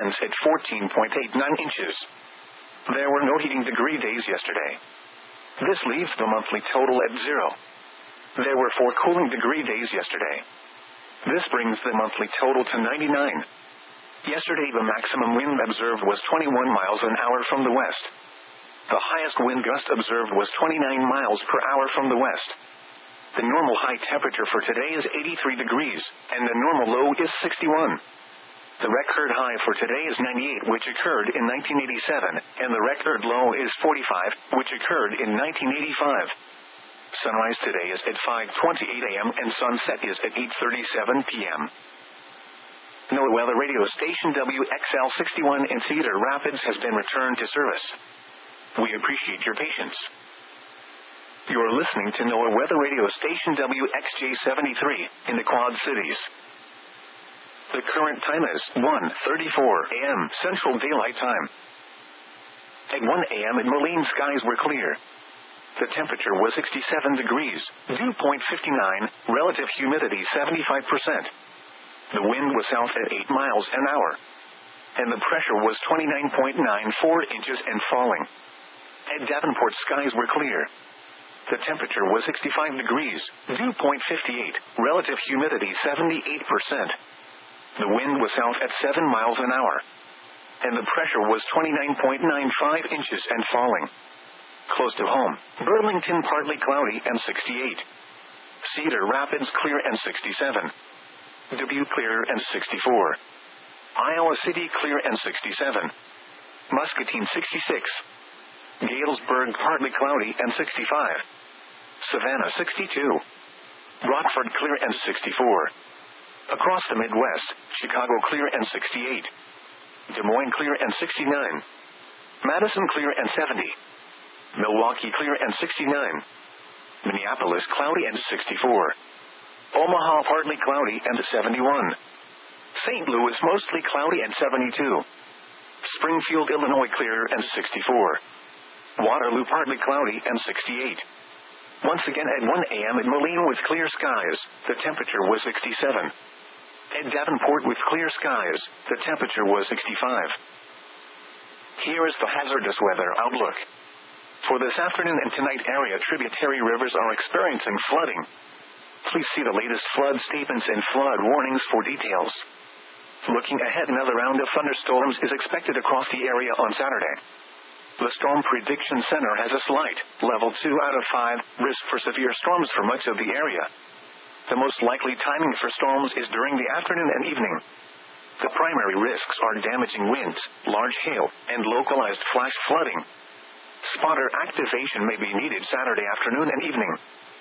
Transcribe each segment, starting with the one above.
Ends at 14.89 inches. There were no heating degree days yesterday. This leaves the monthly total at 0. There were 4 cooling degree days yesterday. This brings the monthly total to 99. Yesterday the maximum wind observed was 21 miles an hour from the west. The highest wind gust observed was 29 miles per hour from the west. The normal high temperature for today is 83 degrees, and the normal low is 61. The record high for today is 98, which occurred in 1987, and the record low is 45, which occurred in 1985. Sunrise today is at 5:28 a.m. and sunset is at 8:37 p.m. NOAA Weather Radio Station WXL61 in Cedar Rapids has been returned to service. We appreciate your patience. You're listening to NOAA Weather Radio Station WXJ73 in the Quad Cities. The current time is 1:34 a.m. Central Daylight Time. At 1 a.m. in Moline, skies were clear. The temperature was 67 degrees, dew point 59, relative humidity 75%. The wind was south at 8 miles an hour. And the pressure was 29.94 inches and falling. At Davenport, skies were clear. The temperature was 65 degrees, dew point 58, relative humidity 78%. The wind was south at 7 miles an hour. And the pressure was 29.95 inches and falling. Close to home, Burlington partly cloudy and 68. Cedar Rapids clear and 67. Dubuque clear and 64. Iowa City clear and 67. Muscatine 66. Galesburg partly cloudy and 65. Savannah 62. Rockford clear and 64. Across the Midwest, Chicago clear and 68. Des Moines clear and 69. Madison clear and 70. Milwaukee clear and 69. Minneapolis cloudy and 64. Omaha partly cloudy and 71. St. Louis mostly cloudy and 72. Springfield, Illinois clear and 64. Waterloo partly cloudy and 68. Once again at 1 a.m. in Moline with clear skies, the temperature was 67. At Davenport with clear skies, the temperature was 65. Here is the hazardous weather outlook. For this afternoon and tonight, area tributary rivers are experiencing flooding. Please see the latest flood statements and flood warnings for details. Looking ahead, another round of thunderstorms is expected across the area on Saturday. The Storm Prediction Center has a slight, level 2 out of 5, risk for severe storms for much of the area. The most likely timing for storms is during the afternoon and evening. The primary risks are damaging winds, large hail, and localized flash flooding. Spotter activation may be needed Saturday afternoon and evening.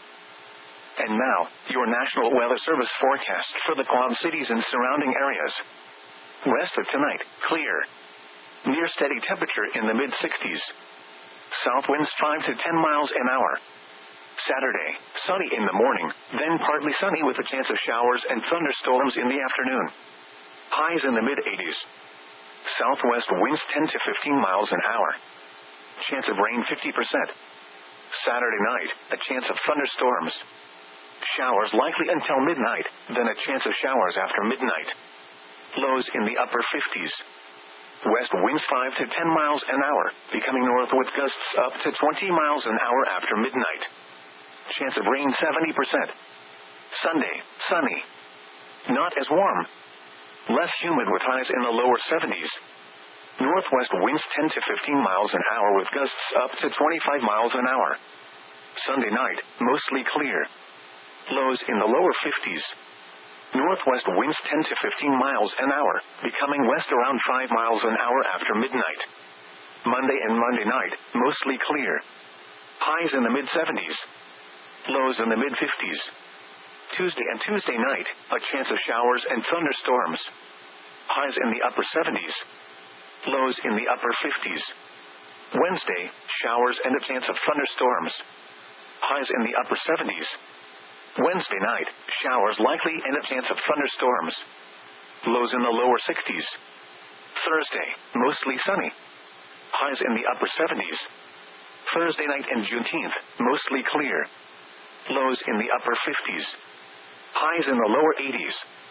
And now, your National Weather Service forecast for the Quad Cities and surrounding areas. Rest of tonight, clear. Near steady temperature in the mid-60s. South winds 5 to 10 miles an hour. Saturday, sunny in the morning, then partly sunny with a chance of showers and thunderstorms in the afternoon. Highs in the mid-80s. Southwest winds 10 to 15 miles an hour. Chance of rain 50%. Saturday night, a chance of thunderstorms. Showers likely until midnight, then a chance of showers after midnight. Lows in the upper 50s. West winds 5 to 10 miles an hour, becoming north with gusts up to 20 miles an hour after midnight. Chance of rain 70%. Sunday, sunny. Not as warm. Less humid with highs in the lower 70s. Northwest winds 10 to 15 miles an hour with gusts up to 25 miles an hour. Sunday night, mostly clear. Lows in the lower 50s. Northwest winds 10 to 15 miles an hour, becoming west around 5 miles an hour after midnight. Monday and Monday night, mostly clear. Highs in the mid-70s. Lows in the mid-50s. Tuesday and Tuesday night, a chance of showers and thunderstorms. Highs in the upper 70s. Lows in the upper 50s. Wednesday, showers and a chance of thunderstorms. Highs in the upper 70s. Wednesday night, showers likely and a chance of thunderstorms. Lows in the lower 60s. Thursday, mostly sunny. Highs in the upper 70s. Thursday night and Juneteenth, mostly clear. Lows in the upper 50s. Highs in the lower 80s.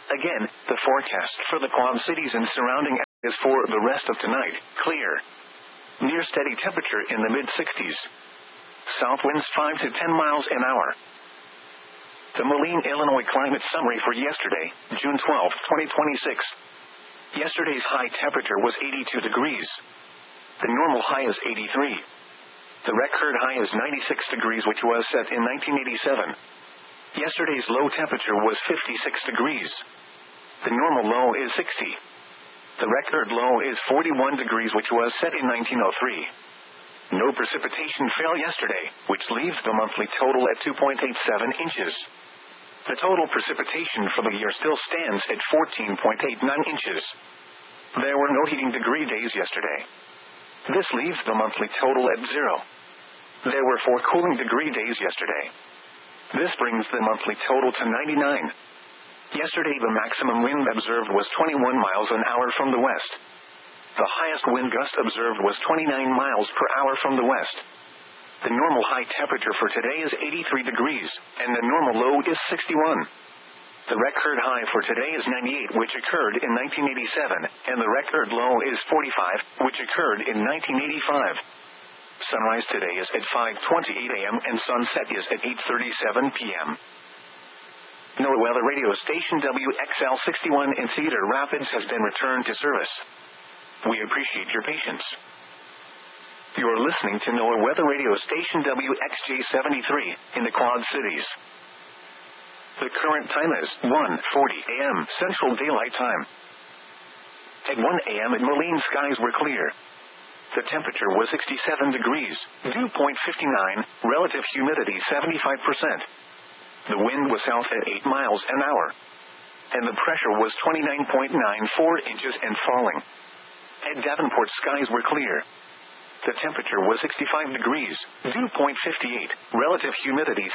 Again, the forecast for the Quad Cities and surrounding areas for the rest of tonight, clear. Near steady temperature in the mid-60s. South winds 5 to 10 miles an hour. The Moline, Illinois climate summary for yesterday, June 12, 2026. Yesterday's high temperature was 82 degrees. The normal high is 83. The record high is 96 degrees, which was set in 1987. Yesterday's low temperature was 56 degrees. The normal low is 60. The record low is 41 degrees, which was set in 1903. No precipitation fell yesterday, which leaves the monthly total at 2.87 inches. The total precipitation for the year still stands at 14.89 inches. There were no heating degree days yesterday. This leaves the monthly total at 0. There were 4 cooling degree days yesterday. This brings the monthly total to 99. Yesterday the maximum wind observed was 21 miles an hour from the west. The highest wind gust observed was 29 miles per hour from the west. The normal high temperature for today is 83 degrees, and the normal low is 61. The record high for today is 98, which occurred in 1987, and the record low is 45, which occurred in 1985. Sunrise today is at 5:28 a.m. and sunset is at 8:37 p.m. NOAA Weather Radio Station WXL61 in Cedar Rapids has been returned to service. We appreciate your patience. You are listening to NOAA Weather Radio Station WXJ73 in the Quad Cities. The current time is 1:40 a.m. Central Daylight Time. At 1 a.m. at Moline, skies were clear. The temperature was 67 degrees, dew point 59, relative humidity 75%. The wind was south at 8 miles an hour. And the pressure was 29.94 inches and falling. At Davenport, skies were clear. The temperature was 65 degrees, dew point 58, relative humidity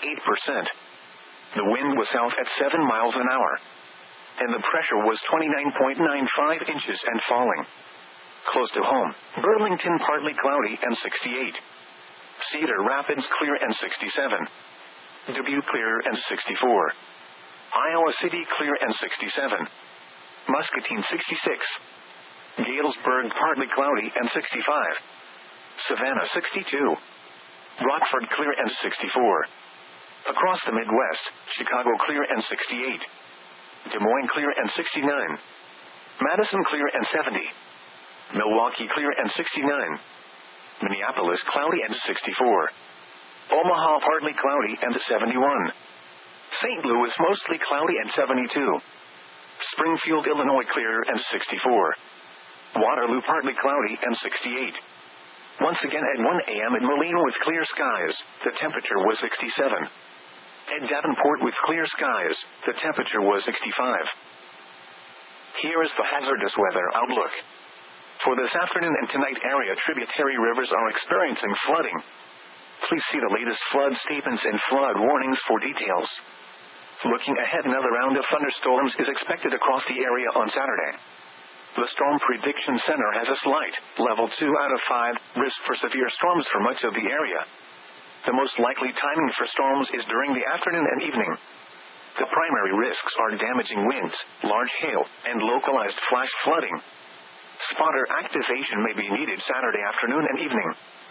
78%. The wind was south at 7 miles an hour. And the pressure was 29.95 inches and falling. Close to home, Burlington partly cloudy and 68. Cedar Rapids clear and 67. Dubuque clear and 64. Iowa City clear and 67. Muscatine 66. Galesburg partly cloudy and 65. Savannah 62. Rockford clear and 64. Across the Midwest, Chicago clear and 68. Des Moines clear and 69. Madison clear and 70. Milwaukee clear and 69. Minneapolis cloudy and 64. Omaha partly cloudy and 71. St. Louis mostly cloudy and 72. Springfield, Illinois clear and 64. Waterloo partly cloudy and 68. Once again at 1 a.m. at Moline with clear skies, the temperature was 67. At Davenport with clear skies, the temperature was 65. Here is the hazardous weather outlook. For this afternoon and tonight, area tributary rivers are experiencing flooding. Please see the latest flood statements and flood warnings for details. Looking ahead, another round of thunderstorms is expected across the area on Saturday. The Storm Prediction Center has a slight, level 2 out of 5, risk for severe storms for much of the area. The most likely timing for storms is during the afternoon and evening. The primary risks are damaging winds, large hail, and localized flash flooding. Spotter activation may be needed Saturday afternoon and evening.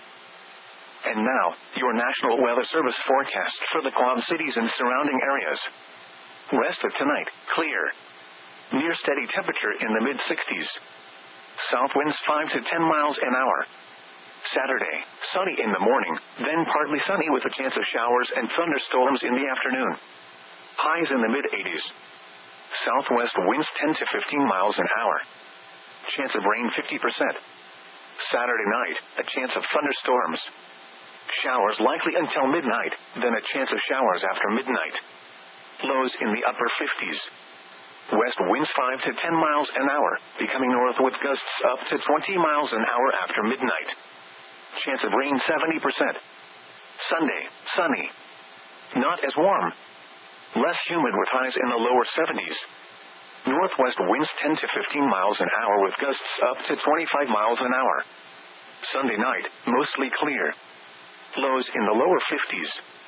And now, your National Weather Service forecast for the Quad Cities and surrounding areas. Rest of tonight, clear. Near steady temperature in the mid-60s. South winds 5 to 10 miles an hour. Saturday, sunny in the morning, then partly sunny with a chance of showers and thunderstorms in the afternoon. Highs in the mid-80s. Southwest winds 10 to 15 miles an hour. Chance of rain 50%. Saturday night, a chance of thunderstorms. Showers likely until midnight, then a chance of showers after midnight. Lows in the upper 50s. West winds 5 to 10 miles an hour, becoming north with gusts up to 20 miles an hour after midnight. Chance of rain 70%. Sunday, sunny. Not as warm. Less humid with highs in the lower 70s. Northwest winds 10 to 15 miles an hour with gusts up to 25 miles an hour. Sunday night, mostly clear. Lows in the lower 50s.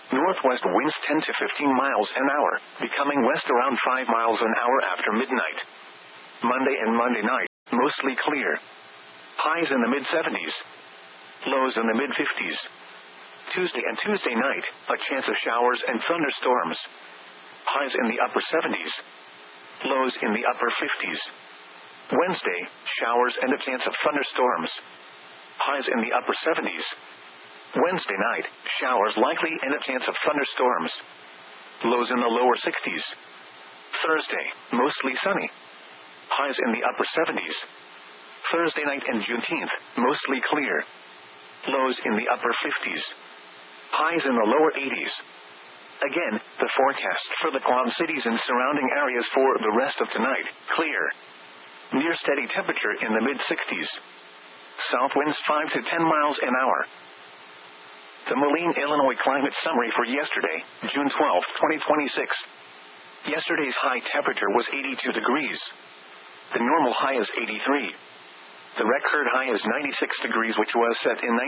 Northwest winds 10 to 15 miles an hour, becoming west around 5 miles an hour after midnight. Monday and Monday night, mostly clear. Highs in the mid-70s. Lows in the mid-50s. Tuesday and Tuesday night, a chance of showers and thunderstorms. Highs in the upper 70s. Lows in the upper 50s. Wednesday, showers and a chance of thunderstorms. Highs in the upper 70s. Wednesday night, showers likely and a chance of thunderstorms. Lows in the lower 60s. Thursday, mostly sunny. Highs in the upper 70s. Thursday night and Juneteenth, mostly clear. Lows in the upper 50s. Highs in the lower 80s. Again, the forecast for the Quad Cities and surrounding areas for the rest of tonight, clear. Near steady temperature in the mid-60s. South winds 5 to 10 miles an hour. The Moline, Illinois climate summary for yesterday, June 12, 2026. Yesterday's high temperature was 82 degrees. The normal high is 83. The record high is 96 degrees, which was set in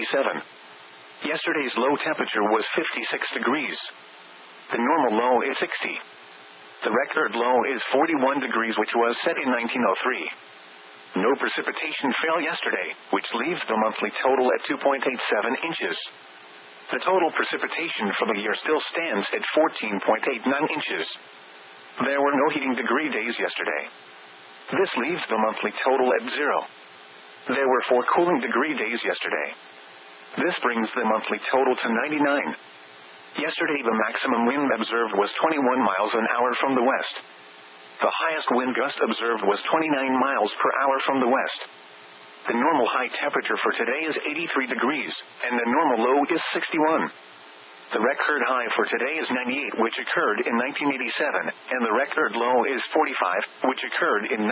1987. Yesterday's low temperature was 56 degrees. The normal low is 60. The record low is 41 degrees, which was set in 1903. No precipitation fell yesterday, which leaves the monthly total at 2.87 inches. The total precipitation for the year still stands at 14.89 inches. There were no heating degree days yesterday. This leaves the monthly total at 0. There were 4 cooling degree days yesterday. This brings the monthly total to 99. Yesterday the maximum wind observed was 21 miles an hour from the west. The highest wind gust observed was 29 miles per hour from the west. The normal high temperature for today is 83 degrees, and the normal low is 61. The record high for today is 98, which occurred in 1987, and the record low is 45, which occurred in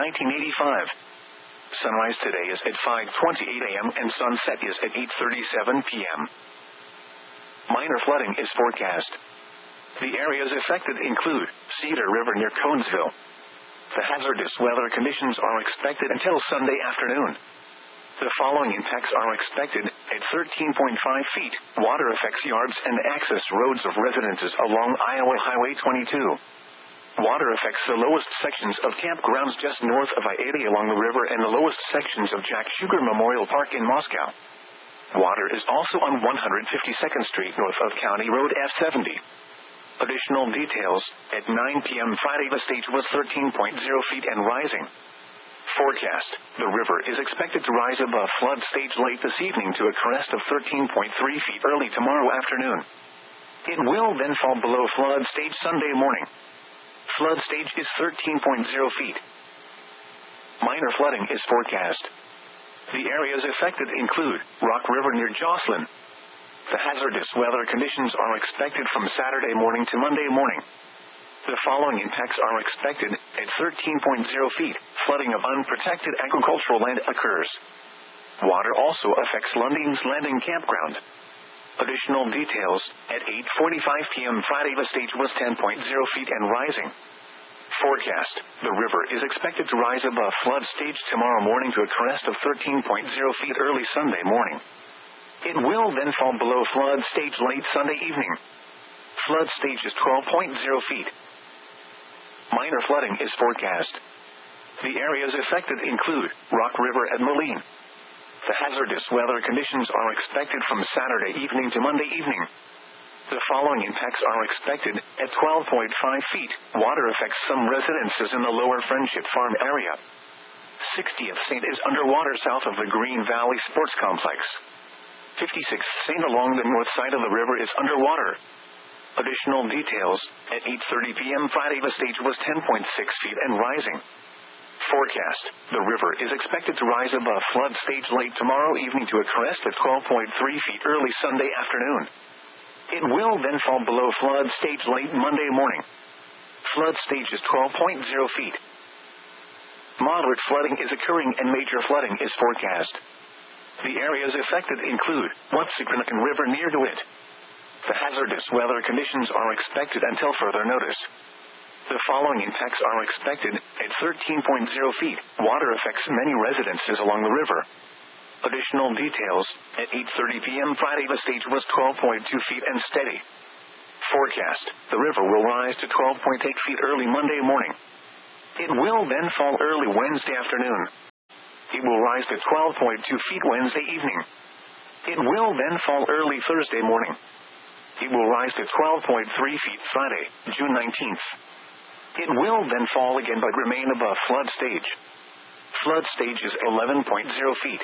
1985. Sunrise today is at 5:28 a.m. and sunset is at 8:37 p.m. Minor flooding is forecast. The areas affected include Cedar River near Conesville. The hazardous weather conditions are expected until Sunday afternoon. The following impacts are expected at 13.5 feet. Water affects yards and access roads of residences along Iowa Highway 22. Water affects the lowest sections of campgrounds just north of I-80 along the river and the lowest sections of Jack Sugar Memorial Park in Moscow. Water is also on 152nd Street north of County Road F70. Additional details, at 9 p.m. Friday the stage was 13.0 feet and rising. Forecast, the river is expected to rise above flood stage late this evening to a crest of 13.3 feet early tomorrow afternoon. It will then fall below flood stage Sunday morning. Flood stage is 13.0 feet. Minor flooding is forecast. The areas affected include Rock River near Jocelyn. The hazardous weather conditions are expected from Saturday morning to Monday morning. The following impacts are expected at 13.0 feet. Flooding of unprotected agricultural land occurs. Water also affects Lundeen's Landing Campground. Additional details, at 8:45 p.m. Friday the stage was 10.0 feet and rising. Forecast, the river is expected to rise above flood stage tomorrow morning to a crest of 13.0 feet early Sunday morning. It will then fall below flood stage late Sunday evening. Flood stage is 12.0 feet. Minor flooding is forecast. The areas affected include Rock River and Moline. The hazardous weather conditions are expected from Saturday evening to Monday evening. The following impacts are expected at 12.5 feet. Water affects some residences in the lower Friendship Farm area. 60th St. is underwater south of the Green Valley Sports Complex. 56th St. along the north side of the river is underwater. Additional details, at 8:30 p.m. Friday the stage was 10.6 feet and rising. Forecast, the river is expected to rise above flood stage late tomorrow evening to a crest of 12.3 feet early Sunday afternoon. It will then fall below flood stage late Monday morning. Flood stage is 12.0 feet. Moderate flooding is occurring and major flooding is forecast. The areas affected include Watsicanacan River near DeWitt. The hazardous weather conditions are expected until further notice. The following impacts are expected at 13.0 feet. Water affects many residences along the river. Additional details, at 8:30 p.m. Friday the stage was 12.2 feet and steady. Forecast: the river will rise to 12.8 feet early Monday morning. It will then fall early Wednesday afternoon. It will rise to 12.2 feet Wednesday evening. It will then fall early Thursday morning. It will rise to 12.3 feet Friday, June 19th. It will then fall again but remain above flood stage. Flood stage is 11.0 feet.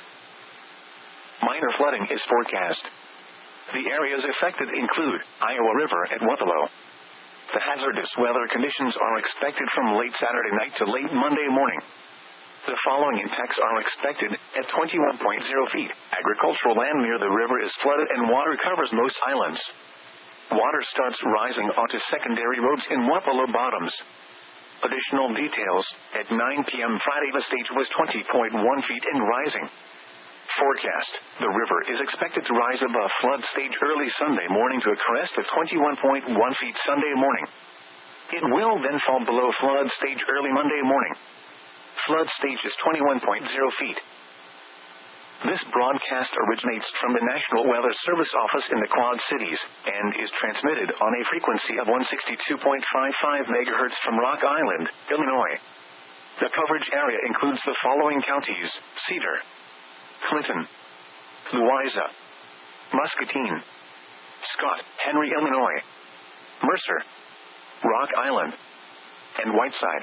Minor flooding is forecast. The areas affected include Iowa River at Wapello. The hazardous weather conditions are expected from late Saturday night to late Monday morning. The following impacts are expected at 21.0 feet. Agricultural land near the river is flooded and water covers most islands. Water starts rising onto secondary roads in Wapello Bottoms. Additional details: at 9 p.m. Friday the stage was 20.1 feet and rising. Forecast: the river is expected to rise above flood stage early Sunday morning to a crest of 21.1 feet Sunday morning. It will then fall below flood stage early Monday morning. Flood stage is 21.0 feet. This broadcast originates from the National Weather Service office in the Quad Cities, and is transmitted on a frequency of 162.55 MHz from Rock Island, Illinois. The coverage area includes the following counties: Cedar, Clinton, Louisa, Muscatine, Scott, Henry, Illinois, Mercer, Rock Island, and Whiteside.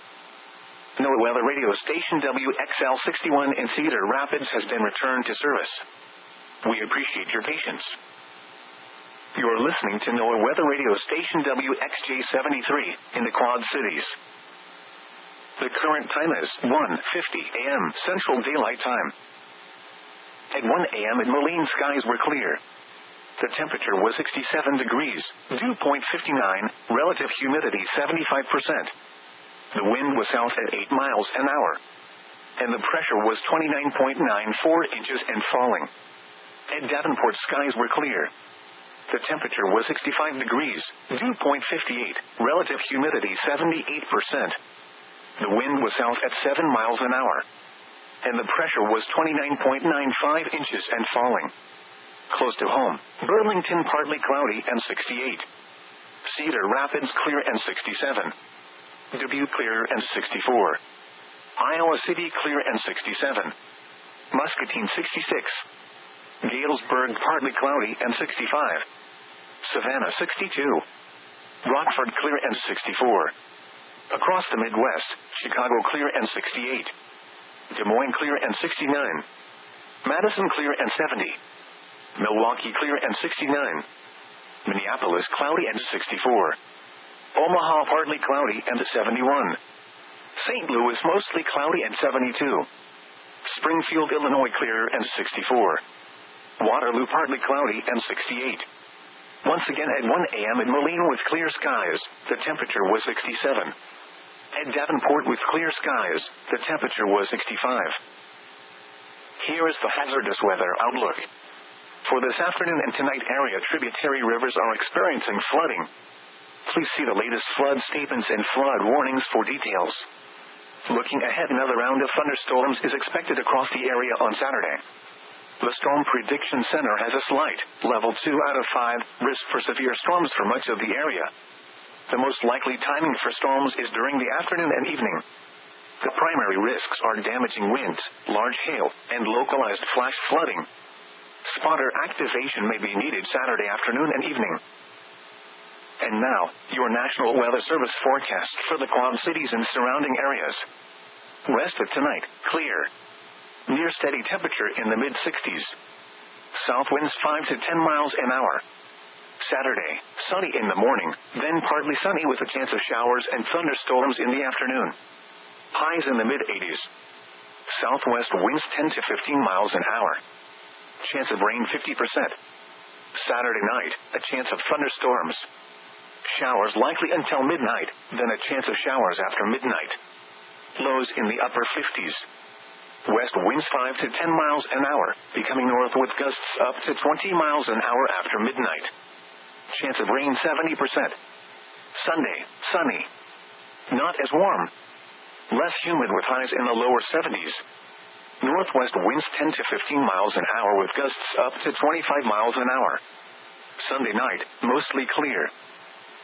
NOAA Weather Radio Station WXL61 in Cedar Rapids has been returned to service. We appreciate your patience. You are listening to NOAA Weather Radio Station WXJ73 in the Quad Cities. The current time is 1:50 a.m. Central Daylight Time. At 1 a.m. in Moline, skies were clear. The temperature was 67 degrees, dew point 59, relative humidity 75%. The wind was south at 8 miles an hour. And the pressure was 29.94 inches and falling. At Davenport, skies were clear. The temperature was 65 degrees, dew point 58, relative humidity 78%. The wind was south at 7 miles an hour. And the pressure was 29.95 inches and falling. Close to home, Burlington partly cloudy and 68. Cedar Rapids clear and 67. Dubuque clear and 64. Iowa City clear and 67. Muscatine 66. Galesburg partly cloudy and 65. Savannah 62. Rockford clear and 64. Across the Midwest, Chicago clear and 68. Des Moines clear and 69. Madison clear and 70. Milwaukee clear and 69. Minneapolis cloudy and 64. Omaha partly cloudy and 71. St. Louis mostly cloudy and 72. Springfield, Illinois clear and 64. Waterloo partly cloudy and 68. Once again at 1 a.m. in Moline with clear skies, the temperature was 67. At Davenport with clear skies, the temperature was 65. Here is the hazardous weather outlook. For this afternoon and tonight, area tributary rivers are experiencing flooding. Please see the latest flood statements and flood warnings for details. Looking ahead, another round of thunderstorms is expected across the area on Saturday. The Storm Prediction Center has a slight, level 2 out of 5, risk for severe storms for much of the area. The most likely timing for storms is during the afternoon and evening. The primary risks are damaging winds, large hail, and localized flash flooding. Spotter activation may be needed Saturday afternoon and evening. And now, your National Weather Service forecast for the Quad Cities and surrounding areas. Rest of tonight, clear. Near steady temperature in the mid-60s. South winds 5 to 10 miles an hour. Saturday, sunny in the morning, then partly sunny with a chance of showers and thunderstorms in the afternoon. Highs in the mid-80s. Southwest winds 10 to 15 miles an hour. Chance of rain 50%. Saturday night, a chance of thunderstorms. Showers likely until midnight, then a chance of showers after midnight. Lows in the upper 50s. West winds 5 to 10 miles an hour, becoming north with gusts up to 20 miles an hour after midnight. Chance of rain 70%. Sunday, sunny. Not as warm. Less humid with highs in the lower 70s. Northwest winds 10 to 15 miles an hour with gusts up to 25 miles an hour. Sunday night, mostly clear.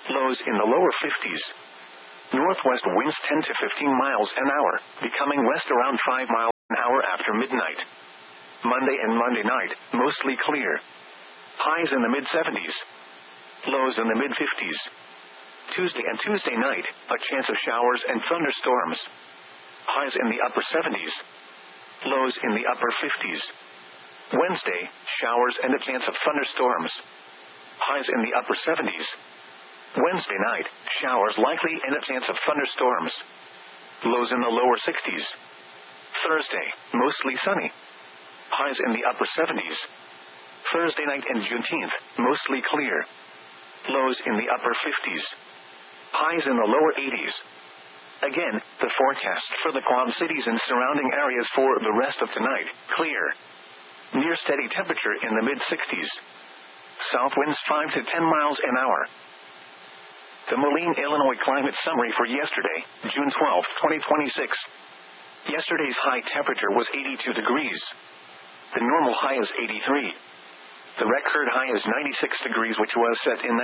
Lows in the lower 50s. Northwest winds 10 to 15 miles an hour, becoming west around 5 miles an hour after midnight. Monday and Monday night, mostly clear. Highs in the mid-70s. Lows in the mid-50s. Tuesday and Tuesday night, a chance of showers and thunderstorms. Highs in the upper 70s. Lows in the upper 50s. Wednesday, showers and a chance of thunderstorms. Highs in the upper 70s. Wednesday night, showers likely and a chance of thunderstorms. Lows in the lower 60s. Thursday, mostly sunny. Highs in the upper 70s. Thursday night and Juneteenth, mostly clear. Lows in the upper 50s. Highs in the lower 80s. Again, the forecast for the Quad Cities and surrounding areas for the rest of tonight, clear. Near steady temperature in the mid-60s. South winds 5 to 10 miles an hour. The Moline, Illinois climate summary for yesterday, June 12, 2026. Yesterday's high temperature was 82 degrees. The normal high is 83. The record high is 96 degrees, which was set in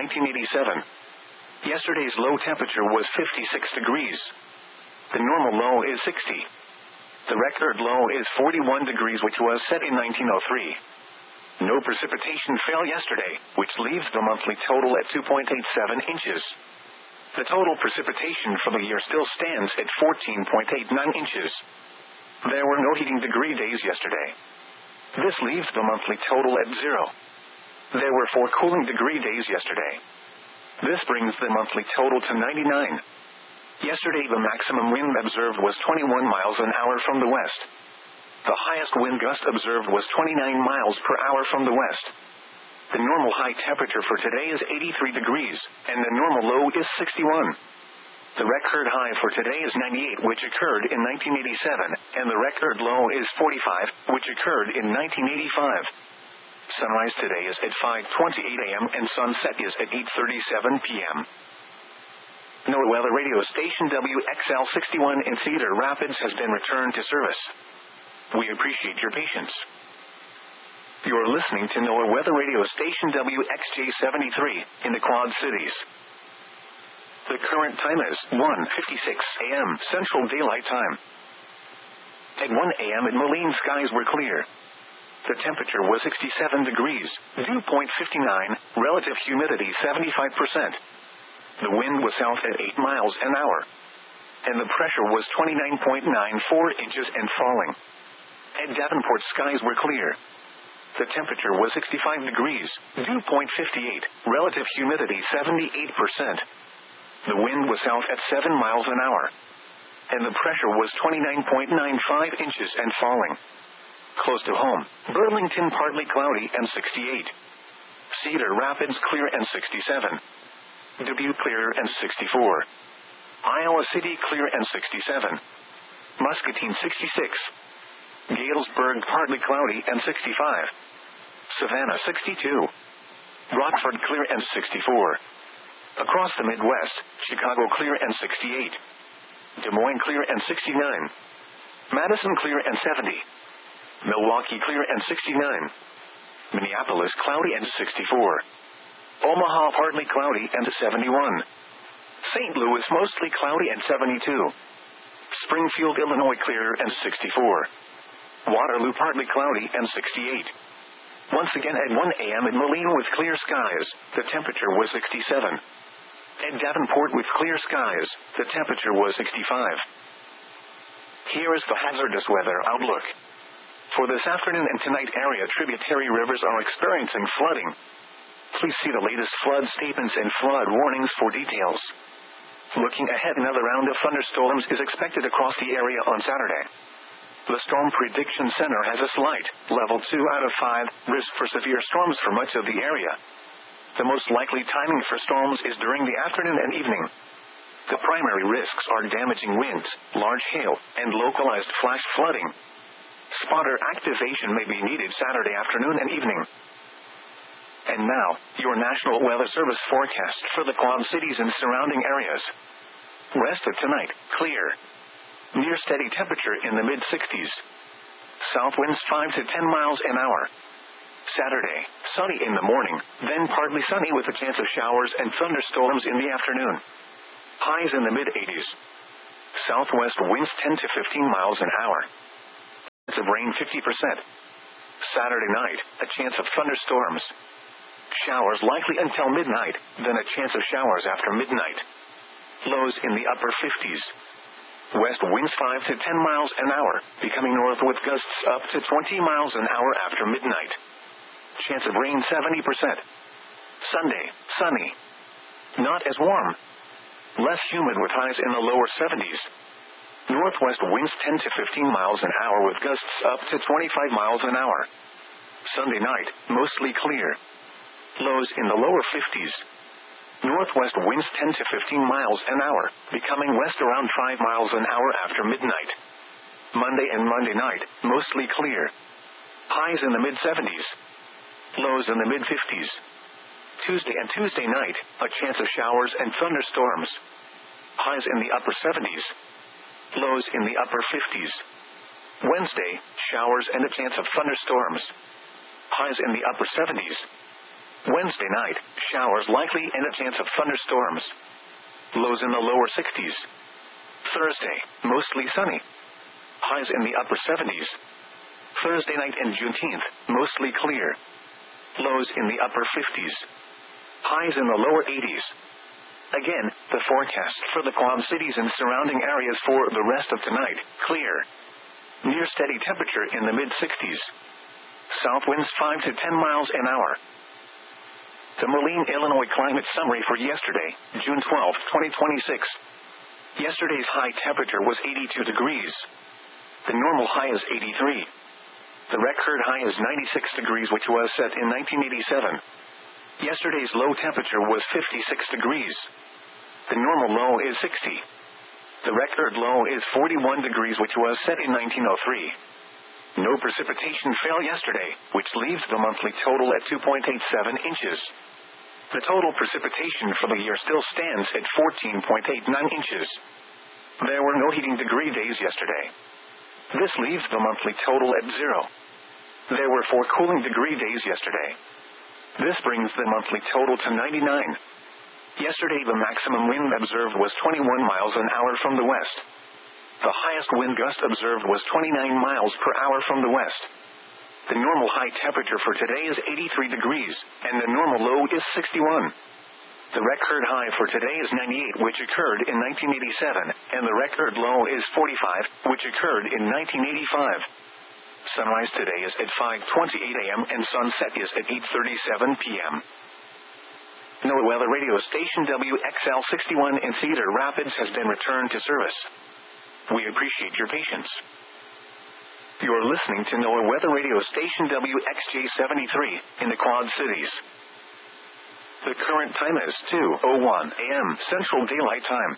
1987. Yesterday's low temperature was 56 degrees. The normal low is 60. The record low is 41 degrees, which was set in 1903. No precipitation fell yesterday, which leaves the monthly total at 2.87 inches. The total precipitation for the year still stands at 14.89 inches. There were no heating degree days yesterday. This leaves the monthly total at 0. There were 4 cooling degree days yesterday. This brings the monthly total to 99. Yesterday the maximum wind observed was 21 miles an hour from the west. The highest wind gust observed was 29 miles per hour from the west. The normal high temperature for today is 83 degrees, and the normal low is 61. The record high for today is 98, which occurred in 1987, and the record low is 45, which occurred in 1985. Sunrise today is at 5:28 a.m. and sunset is at 8:37 p.m. NOAA Weather Radio Station WXL61 in Cedar Rapids has been returned to service. We appreciate your patience. You're listening to NOAA Weather Radio Station WXJ73 in the Quad Cities. The current time is 1:56 a.m. Central Daylight Time. At 1 a.m. at Moline, skies were clear. The temperature was 67 degrees, dew point 59, relative humidity 75%. The wind was south at 8 miles an hour. And the pressure was 29.94 inches and falling. At Davenport, skies were clear. The temperature was 65 degrees, dew point 58, relative humidity 78%. The wind was south at 7 miles an hour. And the pressure was 29.95 inches and falling. Close to home, Burlington partly cloudy and 68. Cedar Rapids clear and 67. Dubuque clear and 64. Iowa City clear and 67. Muscatine 66. Galesburg partly cloudy and 65. Savannah 62. Rockford clear and 64. Across the Midwest, Chicago clear and 68. Des Moines clear and 69. Madison clear and 70. Milwaukee clear and 69. Minneapolis cloudy and 64. Omaha partly cloudy and 71. St. Louis mostly cloudy and 72. Springfield, Illinois clear and 64. Waterloo partly cloudy and 68. Once again at 1 a.m. at Moline with clear skies, the temperature was 67. At Davenport with clear skies, the temperature was 65. Here is the hazardous weather outlook. For this afternoon and tonight, area tributary rivers are experiencing flooding. Please see the latest flood statements and flood warnings for details. Looking ahead, another round of thunderstorms is expected across the area on Saturday. The Storm Prediction Center has a slight, level 2 out of 5, risk for severe storms for much of the area. The most likely timing for storms is during the afternoon and evening. The primary risks are damaging winds, large hail, and localized flash flooding. Spotter activation may be needed Saturday afternoon and evening. And now, your National Weather Service forecast for the Quad Cities and surrounding areas. Rest of tonight, clear. Near steady temperature in the mid-60s. South winds 5 to 10 miles an hour. Saturday, sunny in the morning, then partly sunny with a chance of showers and thunderstorms in the afternoon. Highs in the mid-80s. Southwest winds 10 to 15 miles an hour. Chance of rain 50%. Saturday night, a chance of thunderstorms. Showers likely until midnight, then a chance of showers after midnight. Lows in the upper 50s. West winds 5 to 10 miles an hour, becoming north with gusts up to 20 miles an hour after midnight. Chance of rain 70%. Sunday, sunny. Not as warm. Less humid with highs in the lower 70s. Northwest winds 10 to 15 miles an hour with gusts up to 25 miles an hour. Sunday night, mostly clear. Lows in the lower 50s. Northwest winds 10 to 15 miles an hour, becoming west around 5 miles an hour after midnight. Monday and Monday night, mostly clear. Highs in the mid-70s. Lows in the mid-50s. Tuesday and Tuesday night, a chance of showers and thunderstorms. Highs in the upper 70s. Lows in the upper 50s. Wednesday, showers and a chance of thunderstorms. Highs in the upper 70s. Wednesday night, showers likely and a chance of thunderstorms. Lows in the lower 60s. Thursday, mostly sunny. Highs in the upper 70s. Thursday night and Juneteenth, mostly clear. Lows in the upper 50s. Highs in the lower 80s. Again, the forecast for the Quad Cities and surrounding areas for the rest of tonight, clear. Near steady temperature in the mid-60s. South winds 5 to 10 miles an hour. The Moline, Illinois climate summary for yesterday, June 12, 2026. Yesterday's high temperature was 82 degrees. The normal high is 83. The record high is 96 degrees, which was set in 1987. Yesterday's low temperature was 56 degrees. The normal low is 60. The record low is 41 degrees, which was set in 1903. No precipitation fell yesterday, which leaves the monthly total at 2.87 inches. The total precipitation for the year still stands at 14.89 inches. There were no heating degree days yesterday. This leaves the monthly total at 0. There were 4 cooling degree days yesterday. This brings the monthly total to 99. Yesterday the maximum wind observed was 21 miles an hour from the west. The highest wind gust observed was 29 miles per hour from the west. The normal high temperature for today is 83 degrees, and the normal low is 61. The record high for today is 98, which occurred in 1987, and the record low is 45, which occurred in 1985. Sunrise today is at 5:28 a.m. and sunset is at 8:37 p.m. NOAA Weather Radio Station WXL61 in Cedar Rapids has been returned to service. We appreciate your patience. You're listening to NOAA Weather Radio Station WXJ73 in the Quad Cities. The current time is 2:01 a.m. Central Daylight Time.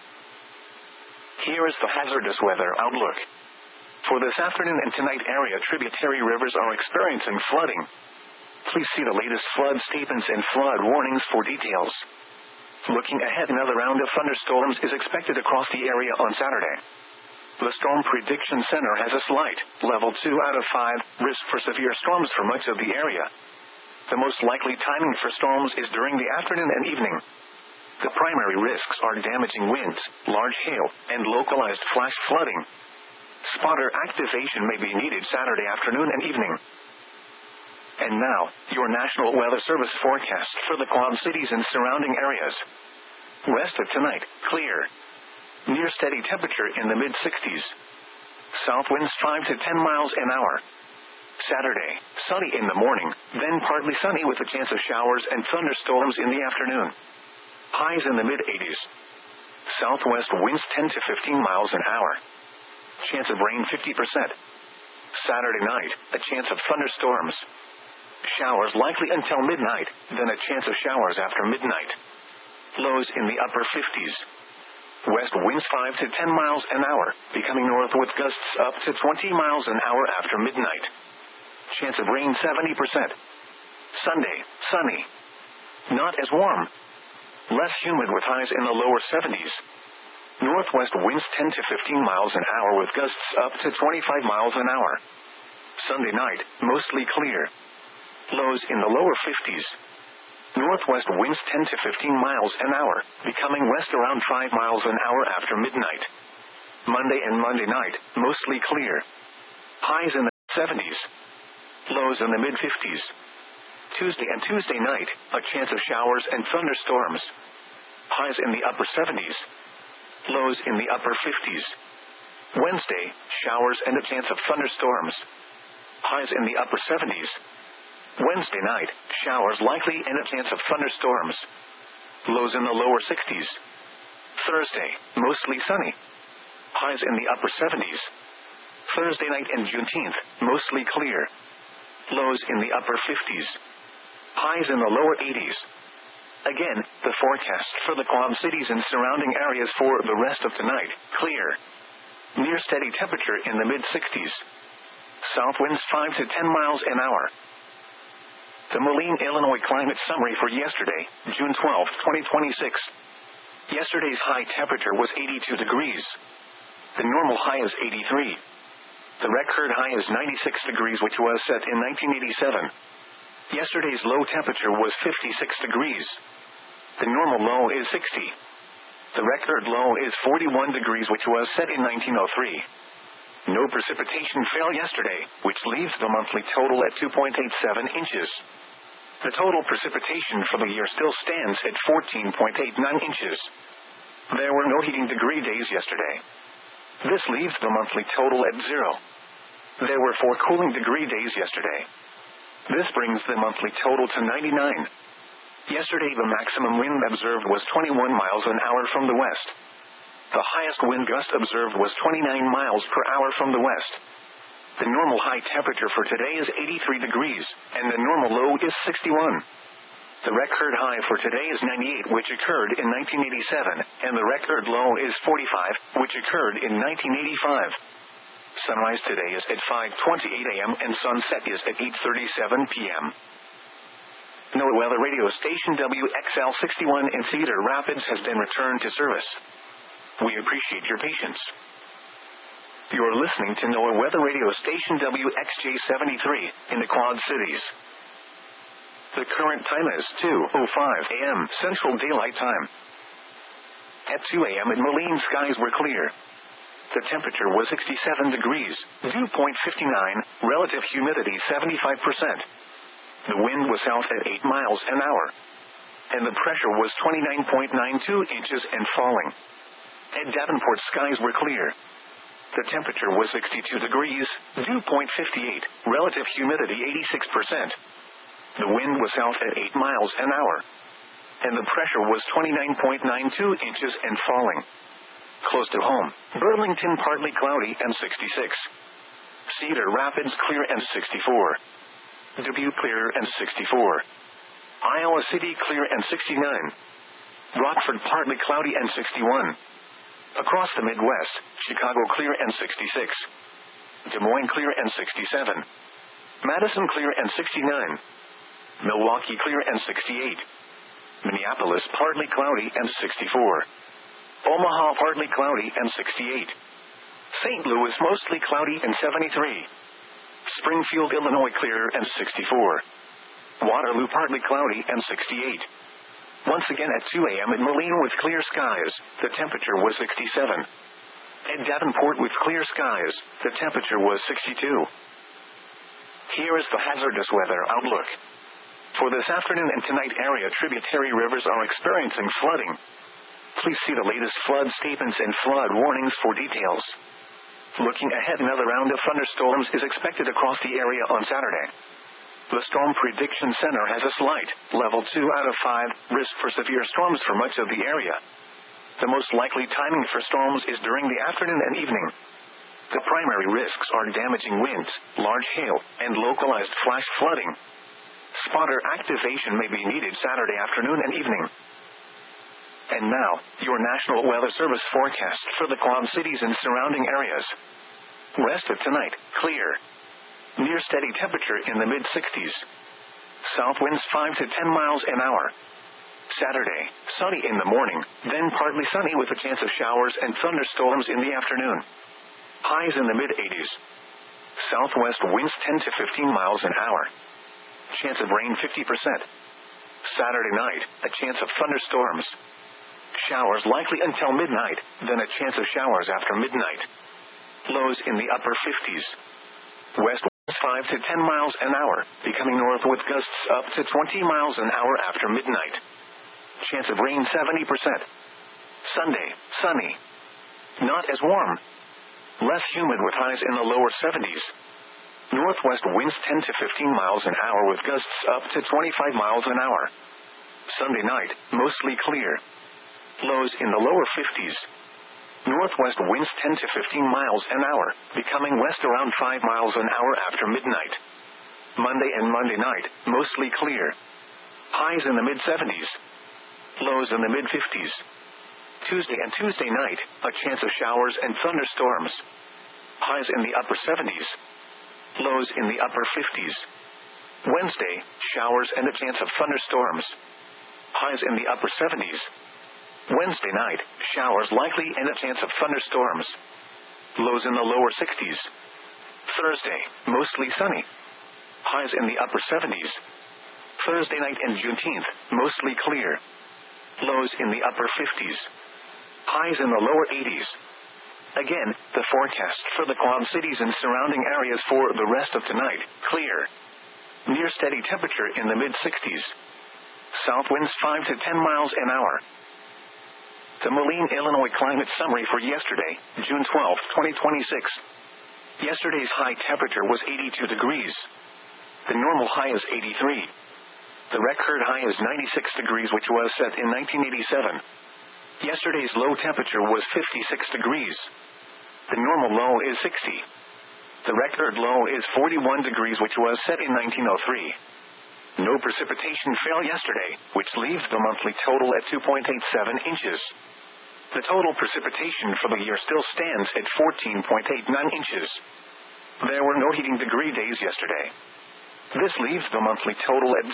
Here is the hazardous weather outlook. For this afternoon and tonight, area tributary rivers are experiencing flooding. Please see the latest flood statements and flood warnings for details. Looking ahead, another round of thunderstorms is expected across the area on Saturday. The Storm Prediction Center has a slight, level 2 out of 5, risk for severe storms for much of the area. The most likely timing for storms is during the afternoon and evening. The primary risks are damaging winds, large hail, and localized flash flooding. Spotter activation may be needed Saturday afternoon and evening. And now, your National Weather Service forecast for the Quad Cities and surrounding areas. Rest of tonight, clear. Near steady temperature in the mid-60s. South winds 5 to 10 miles an hour. Saturday, sunny in the morning, then partly sunny with a chance of showers and thunderstorms in the afternoon. Highs in the mid-80s. Southwest winds 10 to 15 miles an hour. Chance of rain 50%. Saturday night, a chance of thunderstorms. Showers likely until midnight, then a chance of showers after midnight. Lows in the upper 50s. West winds 5 to 10 miles an hour, becoming north with gusts up to 20 miles an hour after midnight. Chance of rain 70%. Sunday, sunny. Not as warm. Less humid with highs in the lower 70s. Northwest winds 10 to 15 miles an hour with gusts up to 25 miles an hour. Sunday night, mostly clear. Lows in the lower 50s. Northwest winds 10 to 15 miles an hour, becoming west around 5 miles an hour after midnight. Monday and Monday night, mostly clear. Highs in the 70s. Lows in the mid-50s. Tuesday and Tuesday night, a chance of showers and thunderstorms. Highs in the upper 70s. Lows in the upper 50s. Wednesday, showers and a chance of thunderstorms. Highs in the upper 70s. Wednesday night, showers likely and a chance of thunderstorms. Lows in the lower 60s. Thursday, mostly sunny. Highs in the upper 70s. Thursday night and Juneteenth, mostly clear. Lows in the upper 50s. Highs in the lower 80s. Again, the forecast for the Quad Cities and surrounding areas for the rest of tonight, clear. Near steady temperature in the mid-60s. South winds 5 to 10 miles an hour. The Moline, Illinois climate summary for yesterday, June 12, 2026. Yesterday's high temperature was 82 degrees. The normal high is 83. The record high is 96 degrees, which was set in 1987. Yesterday's low temperature was 56 degrees. The normal low is 60. The record low is 41 degrees, which was set in 1903. No precipitation fell yesterday, which leaves the monthly total at 2.87 inches. The total precipitation for the year still stands at 14.89 inches. There were no heating degree days yesterday. This leaves the monthly total at 0. There were 4 cooling degree days yesterday. This brings the monthly total to 99. Yesterday the maximum wind observed was 21 miles an hour from the west. The highest wind gust observed was 29 miles per hour from the west. The normal high temperature for today is 83 degrees, and the normal low is 61. The record high for today is 98, which occurred in 1987, and the record low is 45, which occurred in 1985. Sunrise today is at 5:28 a.m. and sunset is at 8:37 p.m. NOAA Weather Radio Station WXL61 in Cedar Rapids has been returned to service. We appreciate your patience. You're listening to NOAA Weather Radio Station WXJ73 in the Quad Cities. The current time is 2:05 a.m. Central Daylight Time. At 2 a.m. in Moline, skies were clear. The temperature was 67 degrees, dew point 59, relative humidity 75%. The wind was south at 8 miles an hour. And the pressure was 29.92 inches and falling. At Davenport, skies were clear. The temperature was 62 degrees, dew point 58, relative humidity 86%. The wind was south at 8 miles an hour. And the pressure was 29.92 inches and falling. Close to home, Burlington partly cloudy and 66. Cedar Rapids clear and 64. Dubuque clear and 64. Iowa City clear and 69. Rockford partly cloudy and 61. Across the Midwest, Chicago clear and 66. Des Moines clear and 67. Madison clear and 69. Milwaukee clear and 68. Minneapolis partly cloudy and 64. Omaha partly cloudy and 68. St. Louis mostly cloudy and 73. Springfield, Illinois clear and 64. Waterloo partly cloudy and 68. Once again at 2 a.m. in Moline with clear skies, the temperature was 67. At Davenport with clear skies, the temperature was 62. Here is the hazardous weather outlook. For this afternoon and tonight, area tributary rivers are experiencing flooding. Please see the latest flood statements and flood warnings for details. Looking ahead, another round of thunderstorms is expected across the area on Saturday. The Storm Prediction Center has a slight, level 2 out of 5, risk for severe storms for much of the area. The most likely timing for storms is during the afternoon and evening. The primary risks are damaging winds, large hail, and localized flash flooding. Spotter activation may be needed Saturday afternoon and evening. And now, your National Weather Service forecast for the Quad Cities and surrounding areas. Rest of tonight, clear. Near steady temperature in the mid-60s. South winds 5 to 10 miles an hour. Saturday, sunny in the morning, then partly sunny with a chance of showers and thunderstorms in the afternoon. Highs in the mid-80s. Southwest winds 10 to 15 miles an hour. chance of rain 50%. Saturday night, a chance of thunderstorms. Showers likely until midnight, then a chance of showers after midnight. Lows in the upper 50s. West 5 to 10 miles an hour, becoming north with gusts up to 20 miles an hour after midnight. Chance of rain 70%. Sunday, sunny. Not as warm. Less humid with highs in the lower 70s. Northwest winds 10 to 15 miles an hour with gusts up to 25 miles an hour. Sunday night, mostly clear. Lows in the lower 50s. Northwest winds 10 to 15 miles an hour, becoming west around 5 miles an hour after midnight. Monday and Monday night, mostly clear. Highs in the mid-70s. Lows in the mid-50s. Tuesday and Tuesday night, a chance of showers and thunderstorms. Highs in the upper 70s. Lows in the upper 50s. Wednesday, showers and a chance of thunderstorms. Highs in the upper 70s. Wednesday night, showers likely and a chance of thunderstorms. Lows in the lower 60s. Thursday, mostly sunny. Highs in the upper 70s. Thursday night and Juneteenth, mostly clear. Lows in the upper 50s. Highs in the lower 80s. Again, the forecast for the Quad Cities and surrounding areas for the rest of tonight, clear. Near steady temperature in the mid-60s. South winds 5 to 10 miles an hour. The Moline, Illinois climate summary for yesterday, June 12, 2026. Yesterday's high temperature was 82 degrees. The normal high is 83. The record high is 96 degrees, which was set in 1987. Yesterday's low temperature was 56 degrees. The normal low is 60. The record low is 41 degrees, which was set in 1903. No precipitation fell yesterday, which leaves the monthly total at 2.87 inches. The total precipitation for the year still stands at 14.89 inches. There were no heating degree days yesterday. This leaves the monthly total at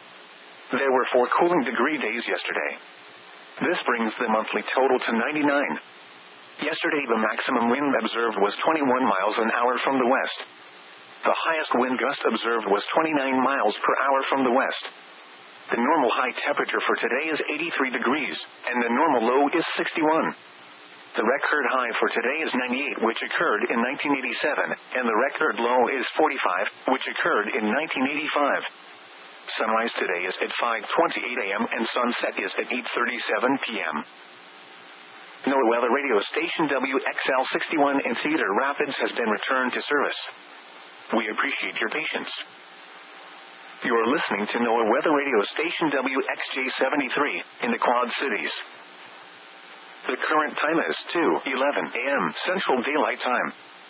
0. There were 4 cooling degree days yesterday. This brings the monthly total to 99. Yesterday the maximum wind observed was 21 miles an hour from the west. The highest wind gust observed was 29 miles per hour from the west. The normal high temperature for today is 83 degrees, and the normal low is 61. The record high for today is 98, which occurred in 1987, and the record low is 45, which occurred in 1985. Sunrise today is at 5:28 a.m. and sunset is at 8:37 p.m. NOAA Weather Radio Station WXL61 in Cedar Rapids has been returned to service. We appreciate your patience. You are listening to NOAA Weather Radio Station WXJ73 in the Quad Cities. The current time is 2:11 a.m. Central Daylight Time.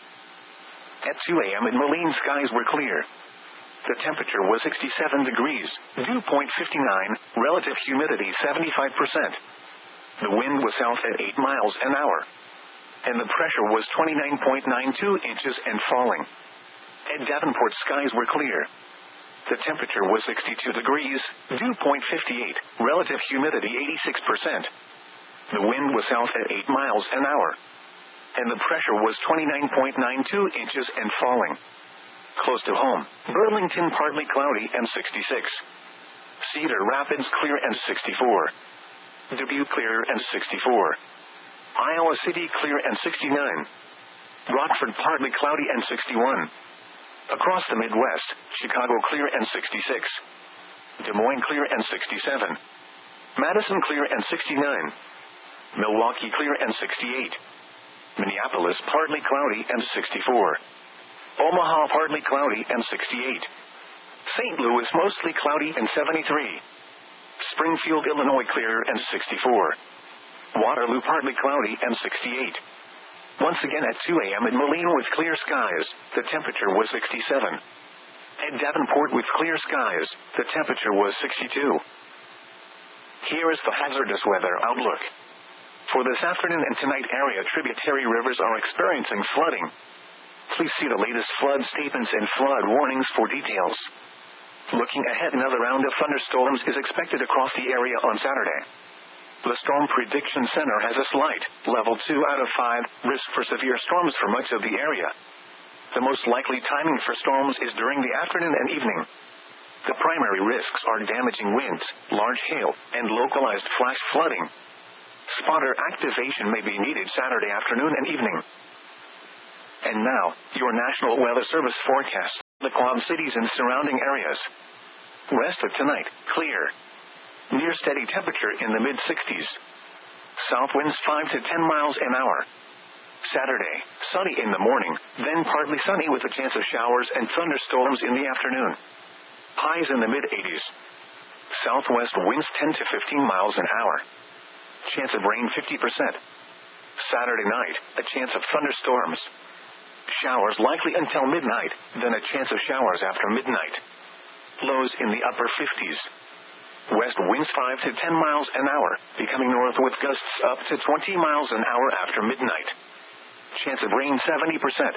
At 2 a.m. in Moline, skies were clear. The temperature was 67 degrees, dew point 59, relative humidity 75%. The wind was south at 8 miles an hour. And the pressure was 29.92 inches and falling. At Davenport, skies were clear. The temperature was 62 degrees, dew point 58, relative humidity 86%. The wind was south at 8 miles an hour. And the pressure was 29.92 inches and falling. Close to home, Burlington partly cloudy and 66. Cedar Rapids clear and 64. Dubuque clear and 64. Iowa City clear and 69. Rockford partly cloudy and 61. Across the Midwest, Chicago clear and 66. Des Moines clear and 67. Madison clear and 69. Milwaukee clear and 68. Minneapolis partly cloudy and 64. Omaha partly cloudy and 68. St. Louis mostly cloudy and 73. Springfield, Illinois clear and 64. Waterloo partly cloudy and 68. Once again at 2 a.m. in Moline with clear skies, the temperature was 67. At Davenport with clear skies, the temperature was 62. Here is the hazardous weather outlook. For this afternoon and tonight, area tributary rivers are experiencing flooding. Please see the latest flood statements and flood warnings for details. Looking ahead, another round of thunderstorms is expected across the area on Saturday. The Storm Prediction Center has a slight, level 2 out of 5, risk for severe storms for much of the area. The most likely timing for storms is during the afternoon and evening. The primary risks are damaging winds, large hail, and localized flash flooding. Spotter activation may be needed Saturday afternoon and evening. And now, your National Weather Service forecast. The Quad Cities and surrounding areas. West of tonight, clear. Near steady temperature in the mid-60s. South winds 5 to 10 miles an hour. Saturday, sunny in the morning, then partly sunny with a chance of showers and thunderstorms in the afternoon. Highs in the mid-80s. Southwest winds 10 to 15 miles an hour. Chance of rain 50%. Saturday night, a chance of thunderstorms. Showers likely until midnight, then a chance of showers after midnight. Lows in the upper 50s. West winds 5 to 10 miles an hour, becoming north with gusts up to 20 miles an hour after midnight. Chance of rain 70%.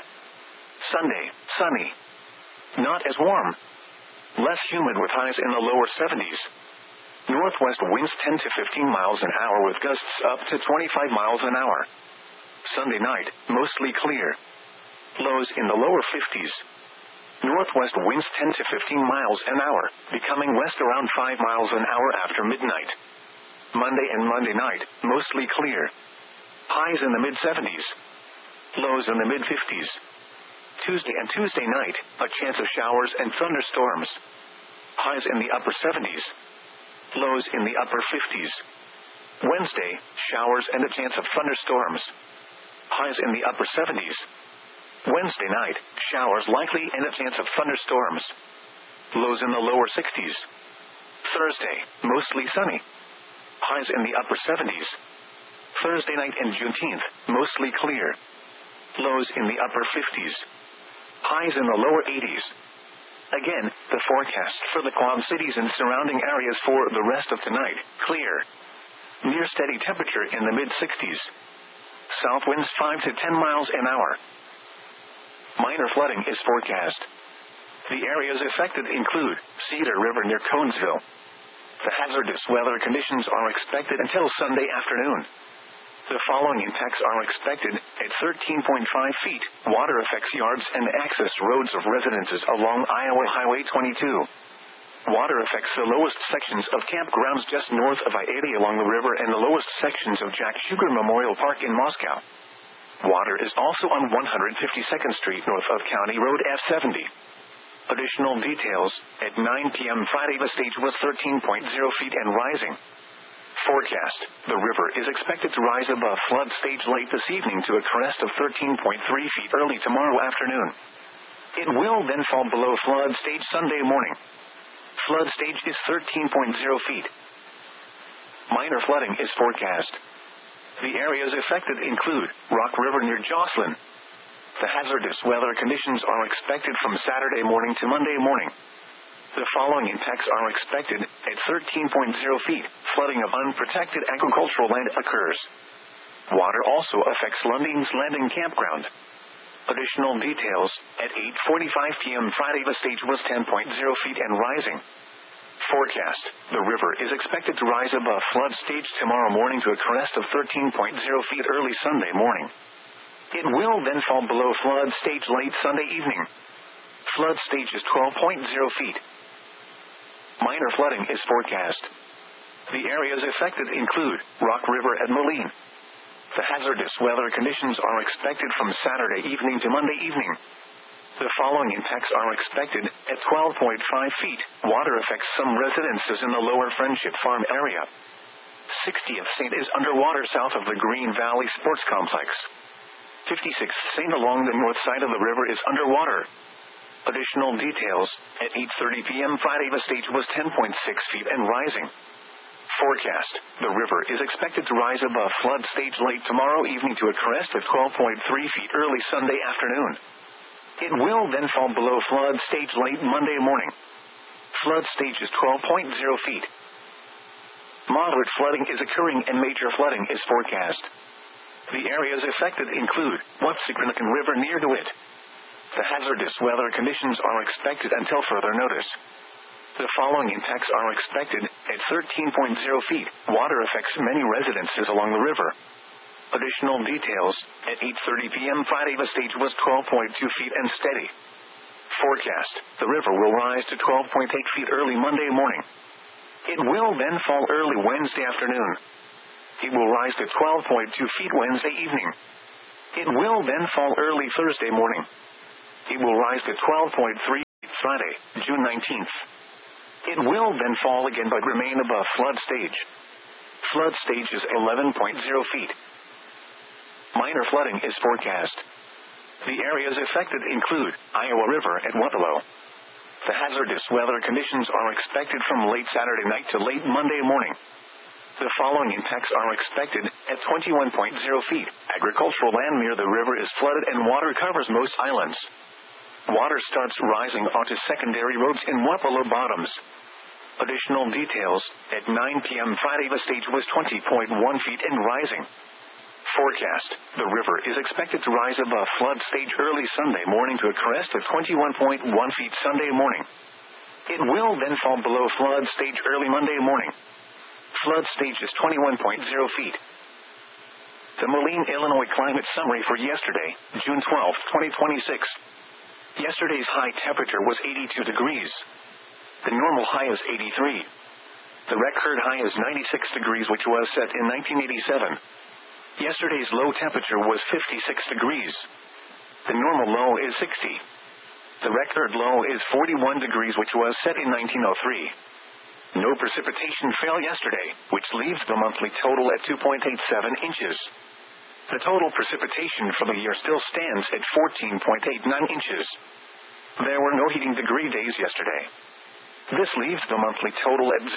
Sunday, sunny. Not as warm. Less humid with highs in the lower 70s. Northwest winds 10 to 15 miles an hour with gusts up to 25 miles an hour. Sunday night, mostly clear. Lows in the lower 50s. Northwest winds 10 to 15 miles an hour, becoming west around 5 miles an hour after midnight. Monday and Monday night, mostly clear. Highs in the mid-70s. Lows in the mid-50s. Tuesday and Tuesday night, a chance of showers and thunderstorms. Highs in the upper 70s. Lows in the upper 50s. Wednesday, showers and a chance of thunderstorms. Highs in the upper 70s. Wednesday night, showers likely and a chance of thunderstorms. Lows in the lower 60s. Thursday, mostly sunny. Highs in the upper 70s. Thursday night and Juneteenth, mostly clear. Lows in the upper 50s. Highs in the lower 80s. Again, the forecast for the Quad Cities and surrounding areas for the rest of tonight, clear. Near steady temperature in the mid-60s. South winds 5 to 10 miles an hour. Minor flooding is forecast. The areas affected include Cedar River near Conesville. The hazardous weather conditions are expected until Sunday afternoon. The following impacts are expected at 13.5 feet. Water affects yards and access roads of residences along Iowa Highway 22. Water affects the lowest sections of campgrounds just north of I-80 along the river and the lowest sections of Jack Sugar Memorial Park in Moscow. Water is also on 152nd Street north of County Road F70. Additional details, at 9 p.m. Friday the stage was 13.0 feet and rising. Forecast, the river is expected to rise above flood stage late this evening to a crest of 13.3 feet early tomorrow afternoon. It will then fall below flood stage Sunday morning. Flood stage is 13.0 feet. Minor flooding is forecast. The areas affected include Rock River near Jocelyn. The hazardous weather conditions are expected from Saturday morning to Monday morning. The following impacts are expected at 13.0 feet. Flooding of unprotected agricultural land occurs. Water also affects Lundeen's Landing Campground. Additional details, at 8:45 p.m. Friday the stage was 10.0 feet and rising. Forecast, the river is expected to rise above flood stage tomorrow morning to a crest of 13.0 feet early Sunday morning. It will then fall below flood stage late Sunday evening. Flood stage is 12.0 feet. Minor flooding is forecast. The areas affected include Rock River at Moline. The hazardous weather conditions are expected from Saturday evening to Monday evening. The following impacts are expected at 12.5 feet. Water affects some residences in the lower Friendship Farm area. 60th St. is underwater south of the Green Valley Sports Complex. 56th St. along the north side of the river is underwater. Additional details, at 8:30 p.m. Friday the stage was 10.6 feet and rising. Forecast, the river is expected to rise above flood stage late tomorrow evening to a crest of 12.3 feet early Sunday afternoon. It will then fall below flood stage late Monday morning. Flood stage is 12.0 feet. Moderate flooding is occurring and major flooding is forecast. The areas affected include Watsicranakan River near DeWitt. The hazardous weather conditions are expected until further notice. The following impacts are expected at 13.0 feet. Water affects many residences along the river. Additional details, at 8:30 p.m. Friday the stage was 12.2 feet and steady. Forecast: the river will rise to 12.8 feet early Monday morning. It will then fall early Wednesday afternoon. It will rise to 12.2 feet Wednesday evening. It will then fall early Thursday morning. It will rise to 12.3 feet Friday, June 19th. It will then fall again but remain above flood stage. Flood stage is 11.0 feet. Minor flooding is forecast. The areas affected include Iowa River at Wapello. The hazardous weather conditions are expected from late Saturday night to late Monday morning. The following impacts are expected at 21.0 feet. Agricultural land near the river is flooded and water covers most islands. Water starts rising onto secondary roads in Wapello Bottoms. Additional details: at 9 p.m. Friday the stage was 20.1 feet and rising. Forecast: the river is expected to rise above flood stage early Sunday morning to a crest of 21.1 feet Sunday morning. It will then fall below flood stage early Monday morning. Flood stage is 21.0 feet. The Moline, Illinois climate summary for yesterday, June 12, 2026. Yesterday's high temperature was 82 degrees. The normal high is 83. The record high is 96 degrees, which was set in 1987. Yesterday's low temperature was 56 degrees. The normal low is 60. The record low is 41 degrees, which was set in 1903. No precipitation fell yesterday, which leaves the monthly total at 2.87 inches. The total precipitation for the year still stands at 14.89 inches. There were no heating degree days yesterday. This leaves the monthly total at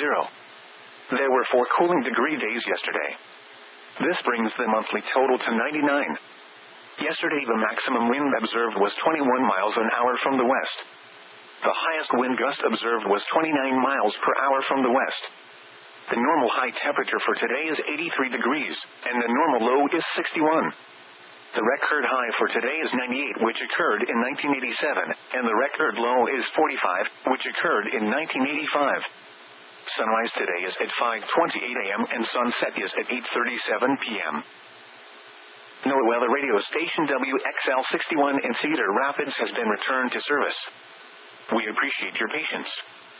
0. There were 4 cooling degree days yesterday. This brings the monthly total to 99. Yesterday the maximum wind observed was 21 miles an hour from the west. The highest wind gust observed was 29 miles per hour from the west. The normal high temperature for today is 83 degrees, and the normal low is 61. The record high for today is 98, which occurred in 1987, and the record low is 45, which occurred in 1985. Sunrise today is at 5:28 a.m. and sunset is at 8:37 p.m. NOAA Weather Radio Station WXL61 in Cedar Rapids has been returned to service. We appreciate your patience.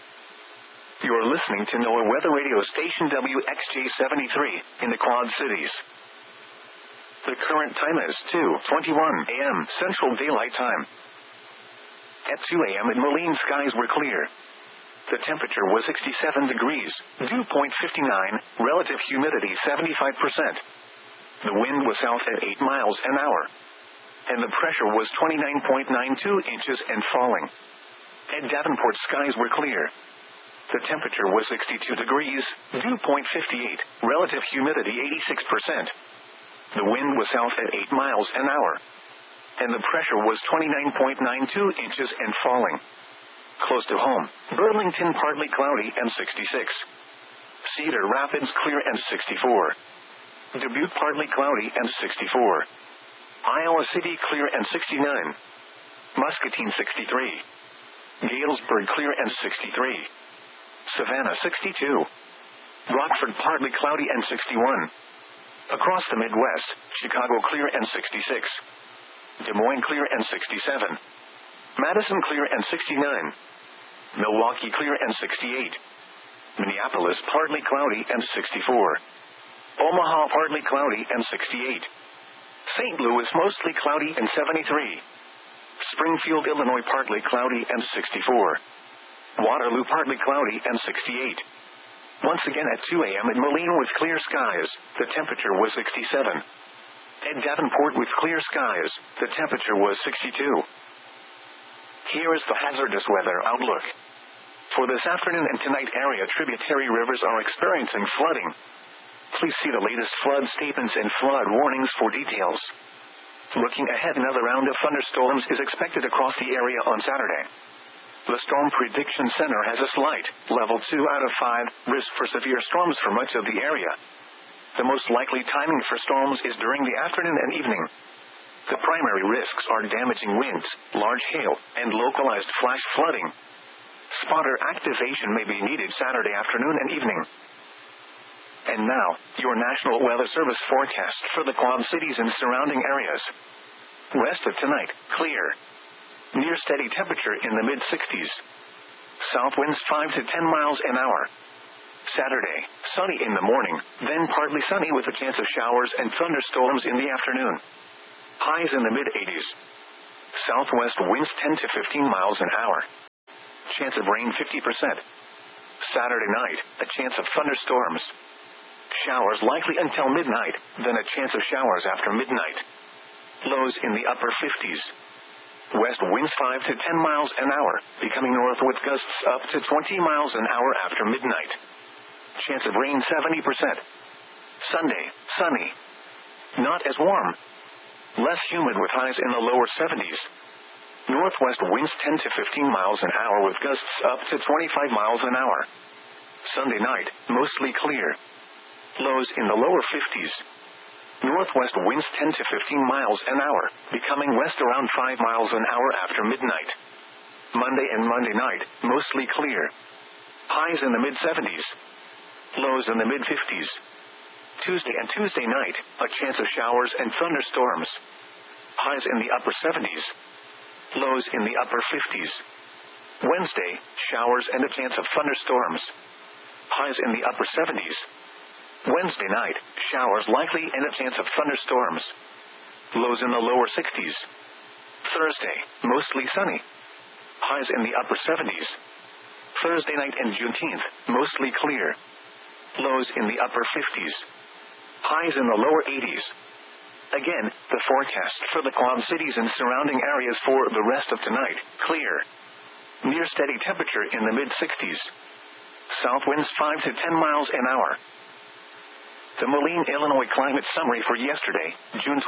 You are listening to NOAA Weather Radio Station WXJ73 in the Quad Cities. The current time is 2:21 a.m. Central Daylight Time. At 2 a.m. in Moline, skies were clear. The temperature was 67 degrees, dew point 59, relative humidity 75%. The wind was south at 8 miles an hour. And the pressure was 29.92 inches and falling. At Davenport, skies were clear. The temperature was 62 degrees, dew point 58, relative humidity 86%. The wind was south at 8 miles an hour. And the pressure was 29.92 inches and falling. Close to home, Burlington partly cloudy and 66. Cedar Rapids clear and 64. Dubuque partly cloudy and 64. Iowa City clear and 69. Muscatine 63. Galesburg clear and 63. Savannah 62. Rockford partly cloudy and 61. Across the Midwest, Chicago clear and 66. Des Moines clear and 67. Madison clear and 69. Milwaukee clear and 68. Minneapolis partly cloudy and 64. Omaha partly cloudy and 68. St. Louis mostly cloudy and 73. Springfield, Illinois partly cloudy and 64. Waterloo partly cloudy and 68. Once again at 2 a.m. in Moline with clear skies, the temperature was 67. At Davenport with clear skies, the temperature was 62. Here is the hazardous weather outlook. For this afternoon and tonight, area tributary rivers are experiencing flooding. Please see the latest flood statements and flood warnings for details. Looking ahead, another round of thunderstorms is expected across the area on Saturday. The Storm Prediction Center has a slight, level 2 out of 5, risk for severe storms for much of the area. The most likely timing for storms is during the afternoon and evening. The primary risks are damaging winds, large hail, and localized flash flooding. Spotter activation may be needed Saturday afternoon and evening. And now, your National Weather Service forecast for the Quad Cities and surrounding areas. Rest of tonight, clear. Near steady temperature in the mid-60s. South winds 5 to 10 miles an hour. Saturday, sunny in the morning, then partly sunny with a chance of showers and thunderstorms in the afternoon. Highs in the mid-80s. Southwest winds 10 to 15 miles an hour. Chance of rain 50%. Saturday night, a chance of thunderstorms. Showers likely until midnight, then a chance of showers after midnight. Lows in the upper 50s. West winds 5 to 10 miles an hour, becoming north with gusts up to 20 miles an hour after midnight. Chance of rain 70%. Sunday, sunny. Not as warm. Less humid with highs in the lower 70s. Northwest winds 10 to 15 miles an hour with gusts up to 25 miles an hour. Sunday night, mostly clear. Lows in the lower 50s. Northwest winds 10 to 15 miles an hour, becoming west around 5 miles an hour after midnight. Monday and Monday night, mostly clear. Highs in the mid-70s. Lows in the mid-50s. Tuesday and Tuesday night, a chance of showers and thunderstorms. Highs in the upper 70s. Lows in the upper 50s. Wednesday, showers and a chance of thunderstorms. Highs in the upper 70s. Wednesday night, showers likely and a chance of thunderstorms. Lows in the lower 60s. Thursday, mostly sunny. Highs in the upper 70s. Thursday night and Juneteenth, mostly clear. Lows in the upper 50s. Highs in the lower 80s. Again, the forecast for the Quad Cities and surrounding areas for the rest of tonight, clear. Near steady temperature in the mid-60s. South winds 5 to 10 miles an hour. The Moline, Illinois climate summary for yesterday, June 12,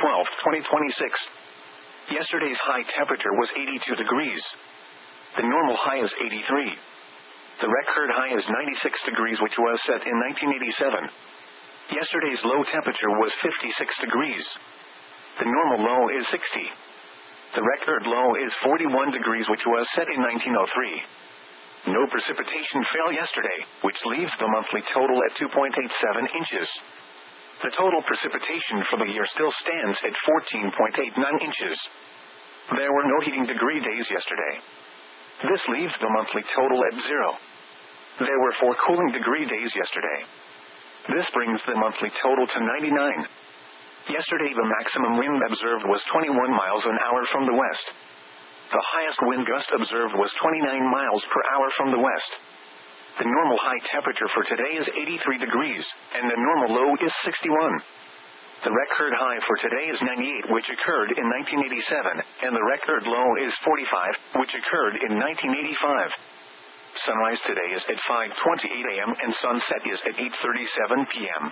2026. Yesterday's high temperature was 82 degrees. The normal high is 83. The record high is 96 degrees, which was set in 1987. Yesterday's low temperature was 56 degrees. The normal low is 60. The record low is 41 degrees, which was set in 1903. No precipitation fell yesterday, which leaves the monthly total at 2.87 inches. The total precipitation for the year still stands at 14.89 inches. There were no heating degree days yesterday. This leaves the monthly total at 0. There were 4 cooling degree days yesterday. This brings the monthly total to 99. Yesterday the maximum wind observed was 21 miles an hour from the west. The highest wind gust observed was 29 miles per hour from the west. The normal high temperature for today is 83 degrees, and the normal low is 61. The record high for today is 98, which occurred in 1987, and the record low is 45, which occurred in 1985. Sunrise today is at 5:28 a.m. and sunset is at 8:37 p.m.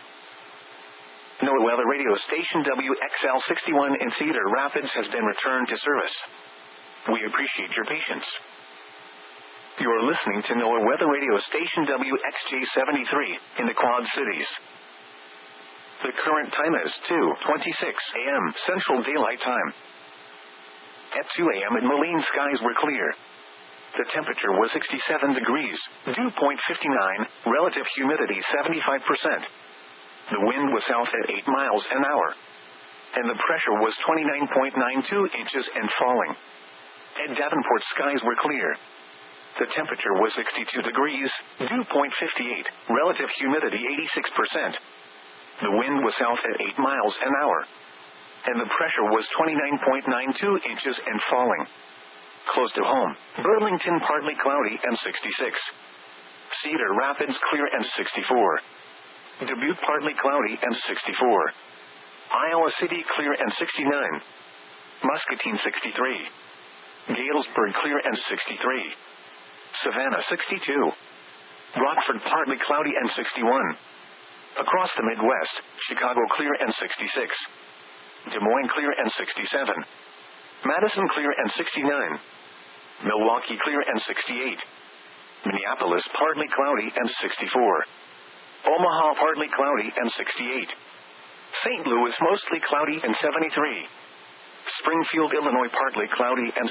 NOAA Weather Radio Station WXL61 in Cedar Rapids has been returned to service. We appreciate your patience. You are listening to NOAA Weather Radio Station WXJ73 in the Quad Cities. The current time is 2:26 a.m. Central Daylight Time. At 2 a.m. in Moline, skies were clear. The temperature was 67 degrees, dew point 59, relative humidity 75%. The wind was south at 8 miles an hour. And the pressure was 29.92 inches and falling. At Davenport, skies were clear. The temperature was 62 degrees, dew point 58, relative humidity 86%. The wind was south at 8 miles an hour. And the pressure was 29.92 inches and falling. Close to home, Burlington partly cloudy and 66. Cedar Rapids clear and 64. Dubuque partly cloudy and 64. Iowa City clear and 69. Muscatine 63. Galesburg clear and 63. Savannah 62. Rockford partly cloudy and 61. Across the Midwest, Chicago clear and 66. Des Moines clear and 67. Madison clear and 69. Milwaukee clear and 68. Minneapolis partly cloudy and 64. Omaha partly cloudy and 68. St. Louis mostly cloudy and 73. Springfield, Illinois partly cloudy and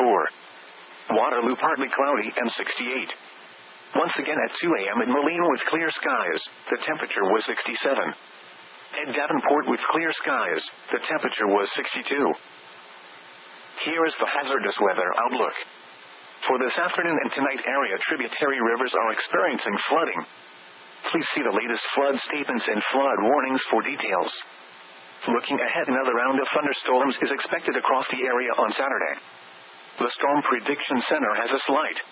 64. Waterloo partly cloudy and 68. Once again at 2 a.m. in Moline with clear skies, the temperature was 67. At Davenport with clear skies, the temperature was 62. Here is the hazardous weather outlook. For this afternoon and tonight, area tributary rivers are experiencing flooding. Please see the latest flood statements and flood warnings for details. Looking ahead, another round of thunderstorms is expected across the area on Saturday. The Storm Prediction Center has a slight